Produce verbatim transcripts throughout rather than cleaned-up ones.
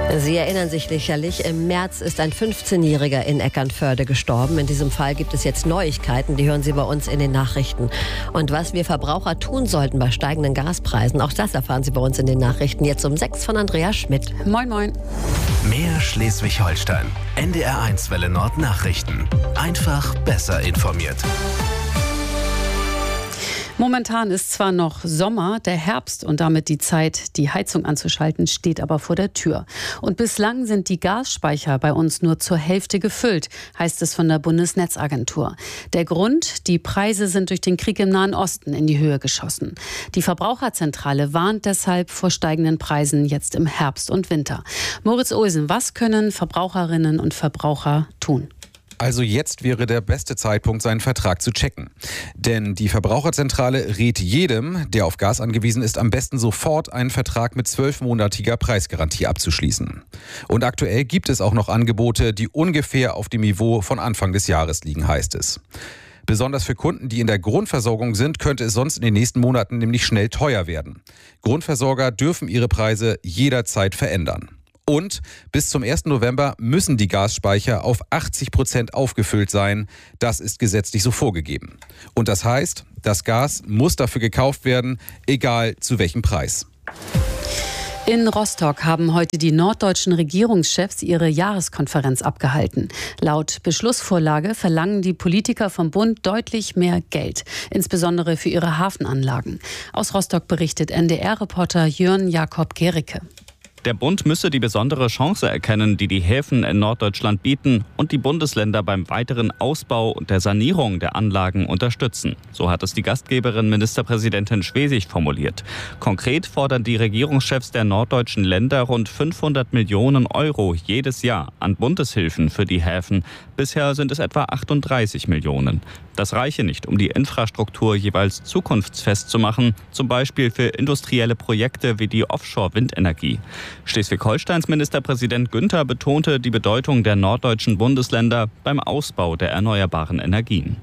Sie erinnern sich sicherlich, im März ist ein fünfzehnjähriger in Eckernförde gestorben. In diesem Fall gibt es jetzt Neuigkeiten, die hören Sie bei uns in den Nachrichten. Und was wir Verbraucher tun sollten bei steigenden Gaspreisen, auch das erfahren Sie bei uns in den Nachrichten. Jetzt um sechs von Andrea Schmidt. Moin, moin. Mehr Schleswig-Holstein. N D R eins Welle Nord Nachrichten. Einfach besser informiert. Momentan ist zwar noch Sommer, der Herbst und damit die Zeit, die Heizung anzuschalten, steht aber vor der Tür. Und bislang sind die Gasspeicher bei uns nur zur Hälfte gefüllt, heißt es von der Bundesnetzagentur. Der Grund, die Preise sind durch den Krieg im Nahen Osten in die Höhe geschossen. Die Verbraucherzentrale warnt deshalb vor steigenden Preisen jetzt im Herbst und Winter. Moritz Olsen, was können Verbraucherinnen und Verbraucher tun? Also jetzt wäre der beste Zeitpunkt, seinen Vertrag zu checken. Denn die Verbraucherzentrale rät jedem, der auf Gas angewiesen ist, am besten sofort einen Vertrag mit zwölfmonatiger Preisgarantie abzuschließen. Und aktuell gibt es auch noch Angebote, die ungefähr auf dem Niveau von Anfang des Jahres liegen, heißt es. Besonders für Kunden, die in der Grundversorgung sind, könnte es sonst in den nächsten Monaten nämlich schnell teuer werden. Grundversorger dürfen ihre Preise jederzeit verändern. Und bis zum ersten November müssen die Gasspeicher auf achtzig Prozent aufgefüllt sein. Das ist gesetzlich so vorgegeben. Und das heißt, das Gas muss dafür gekauft werden, egal zu welchem Preis. In Rostock haben heute die norddeutschen Regierungschefs ihre Jahreskonferenz abgehalten. Laut Beschlussvorlage verlangen die Politiker vom Bund deutlich mehr Geld, insbesondere für ihre Hafenanlagen. Aus Rostock berichtet N D R-Reporter Jörn Jakob Gericke. Der Bund müsse die besondere Chance erkennen, die die Häfen in Norddeutschland bieten und die Bundesländer beim weiteren Ausbau und der Sanierung der Anlagen unterstützen. So hat es die Gastgeberin Ministerpräsidentin Schwesig formuliert. Konkret fordern die Regierungschefs der norddeutschen Länder rund fünfhundert Millionen Euro jedes Jahr an Bundeshilfen für die Häfen. Bisher sind es etwa achtunddreißig Millionen. Das reiche nicht, um die Infrastruktur jeweils zukunftsfest zu machen, zum Beispiel für industrielle Projekte wie die Offshore-Windenergie. Schleswig-Holsteins Ministerpräsident Günther betonte die Bedeutung der norddeutschen Bundesländer beim Ausbau der erneuerbaren Energien.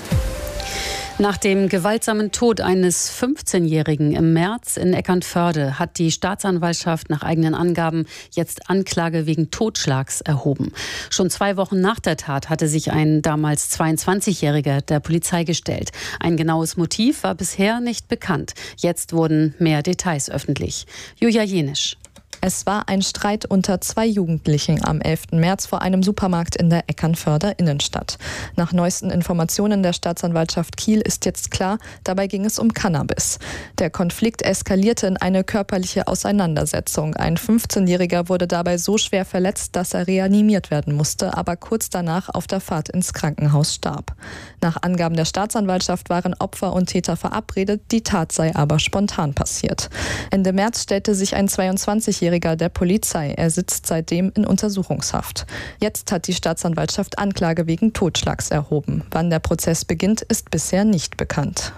Nach dem gewaltsamen Tod eines fünfzehnjährigen im März in Eckernförde hat die Staatsanwaltschaft nach eigenen Angaben jetzt Anklage wegen Totschlags erhoben. Schon zwei Wochen nach der Tat hatte sich ein damals zweiundzwanzigjähriger der Polizei gestellt. Ein genaues Motiv war bisher nicht bekannt. Jetzt wurden mehr Details öffentlich. Julia Jenisch. Es war ein Streit unter zwei Jugendlichen am elften März vor einem Supermarkt in der Eckernförder Innenstadt. Nach neuesten Informationen der Staatsanwaltschaft Kiel ist jetzt klar, dabei ging es um Cannabis. Der Konflikt eskalierte in eine körperliche Auseinandersetzung. Ein fünfzehnjähriger wurde dabei so schwer verletzt, dass er reanimiert werden musste, aber kurz danach auf der Fahrt ins Krankenhaus starb. Nach Angaben der Staatsanwaltschaft waren Opfer und Täter verabredet, die Tat sei aber spontan passiert. Ende März stellte sich ein zweiundzwanzigjähriger der Polizei. Er sitzt seitdem in Untersuchungshaft. Jetzt hat die Staatsanwaltschaft Anklage wegen Totschlags erhoben. Wann der Prozess beginnt, ist bisher nicht bekannt.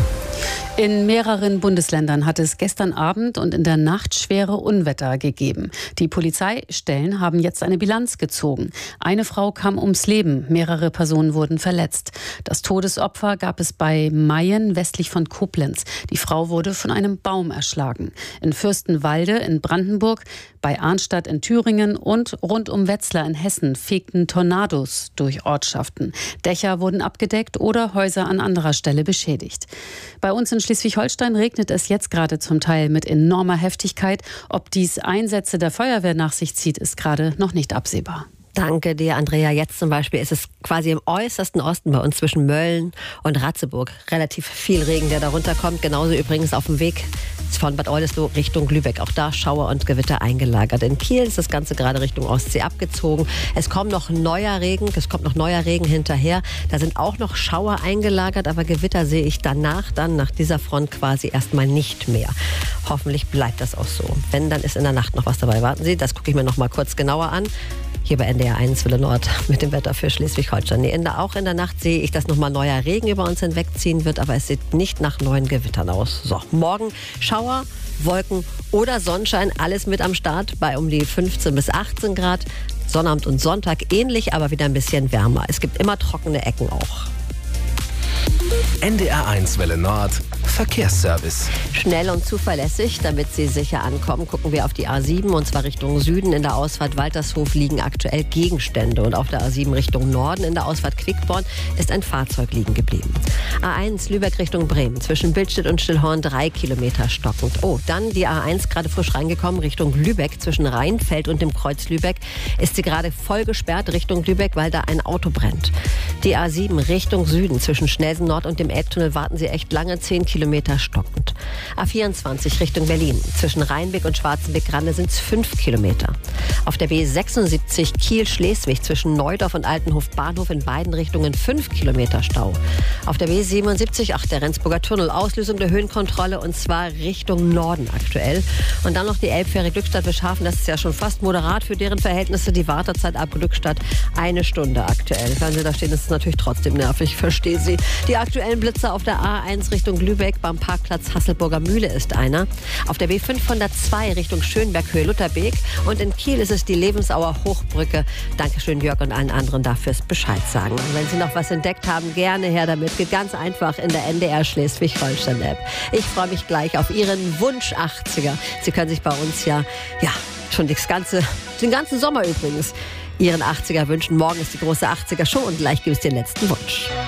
In mehreren Bundesländern hat es gestern Abend und in der Nacht schwere Unwetter gegeben. Die Polizeistellen haben jetzt eine Bilanz gezogen. Eine Frau kam ums Leben, mehrere Personen wurden verletzt. Das Todesopfer gab es bei Mayen westlich von Koblenz. Die Frau wurde von einem Baum erschlagen. In Fürstenwalde in Brandenburg, bei Arnstadt in Thüringen und rund um Wetzlar in Hessen fegten Tornados durch Ortschaften. Dächer wurden abgedeckt oder Häuser an anderer Stelle beschädigt. Bei uns in Schleswig-Holstein regnet es jetzt gerade zum Teil mit enormer Heftigkeit. Ob dies Einsätze der Feuerwehr nach sich zieht, ist gerade noch nicht absehbar. Danke dir, Andrea. Jetzt zum Beispiel ist es quasi im äußersten Osten bei uns zwischen Mölln und Ratzeburg relativ viel Regen, der darunter kommt. Genauso übrigens auf dem Weg von Bad Oldesloe Richtung Lübeck. Auch da Schauer und Gewitter eingelagert. In Kiel ist das Ganze gerade Richtung Ostsee abgezogen. Es kommt noch neuer Regen, es kommt noch neuer Regen hinterher. Da sind auch noch Schauer eingelagert, aber Gewitter sehe ich danach, dann nach dieser Front quasi erstmal nicht mehr. Hoffentlich bleibt das auch so. Wenn, dann ist in der Nacht noch was dabei. Warten Sie, das gucke ich mir noch mal kurz genauer an. Hier bei N D R eins Welle Nord mit dem Wetter für Schleswig-Holstein. Nee, in der, auch in der Nacht sehe ich, dass nochmal neuer Regen über uns hinwegziehen wird, aber es sieht nicht nach neuen Gewittern aus. So, morgen Schauer, Wolken oder Sonnenschein, alles mit am Start bei um die fünfzehn bis achtzehn Grad. Sonnabend und Sonntag ähnlich, aber wieder ein bisschen wärmer. Es gibt immer trockene Ecken auch. N D R eins Welle Nord. Verkehrsservice. Schnell und zuverlässig, damit Sie sicher ankommen, gucken wir auf die A sieben und zwar Richtung Süden. In der Ausfahrt Waltershof liegen aktuell Gegenstände und auf der A sieben Richtung Norden in der Ausfahrt Quickborn ist ein Fahrzeug liegen geblieben. A eins Lübeck Richtung Bremen, zwischen Bildstedt und Stillhorn drei Kilometer stockend. Oh, dann die A eins gerade frisch reingekommen Richtung Lübeck, zwischen Rheinfeld und dem Kreuz Lübeck ist sie gerade voll gesperrt Richtung Lübeck, weil da ein Auto brennt. Die A sieben Richtung Süden, zwischen Schnelsen Nord und dem Elbtunnel warten Sie echt lange, zehn Kilometer stockend. A vierundzwanzig Richtung Berlin, zwischen Rheinbeck und Schwarzenbeck-Grande sind es fünf Kilometer. Auf der B sechsundsiebzig Kiel-Schleswig, zwischen Neudorf und Altenhof Bahnhof in beiden Richtungen fünf Kilometer Stau. Auf der B siebenundsiebzig, ach, der Rendsburger Tunnel, Auslösung der Höhenkontrolle und zwar Richtung Norden aktuell. Und dann noch die Elbfähre Glückstadt-Wischhafen, das ist ja schon fast moderat für deren Verhältnisse. Die Wartezeit ab Glückstadt eine Stunde aktuell. Wenn Sie da stehen, ist es natürlich trotzdem nervig, verstehe Sie. Die aktuellen Blitze auf der A eins Richtung Lübeck beim Parkplatz Hasselburger Mühle ist einer. Auf der B fünfhundertzwei Richtung Schönberg-Höhe Lutherbeek und in Kiel ist es die Lebensauer Hochbrücke. Dankeschön Jörg und allen anderen dafür Bescheid sagen. Und wenn Sie noch was entdeckt haben, gerne her damit. Geht ganz einfach in der N D R Schleswig-Holstein-App. Ich freue mich gleich auf Ihren Wunsch achtziger. Sie können sich bei uns ja, ja, schon das ganze, den ganzen Sommer übrigens Ihren achtziger wünschen. Morgen ist die große achtziger Show und gleich gibt es den letzten Wunsch.